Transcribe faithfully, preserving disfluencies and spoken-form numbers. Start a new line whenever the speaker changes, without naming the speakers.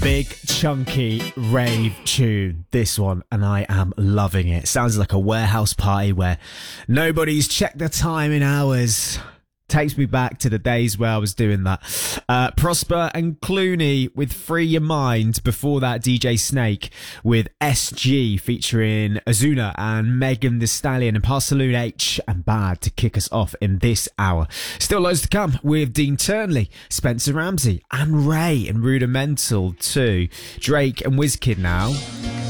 Big, chunky rave tune, this one, and I am loving it. Sounds like a warehouse party where nobody's checked the time in hours. Takes me back to the days where I was doing that. Uh, Prosper and Clooney with Free Your Mind. Before that, D J Snake with S G featuring Azuna and Megan Thee Stallion, and Parcaloon H and Bad to kick us off in this hour. Still loads to come with Dean Turnley, Spencer Ramsey and Ray and Rudimental too. Drake and Wizkid now.